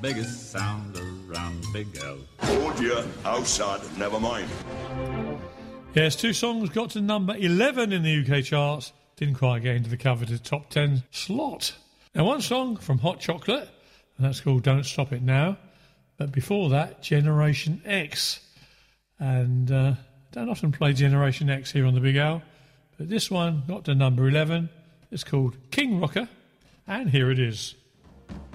biggest sound around Big L. Oh dear, how sad, never mind. Yes, two songs got to number 11 in the UK charts. Didn't quite get into the coveted top 10 slot. Now, one song from Hot Chocolate, and that's called Don't Stop It Now. But before that, Generation X. And don't often play Generation X here on the Big L, but this one got to number 11. It's called King Rocker, and here it is.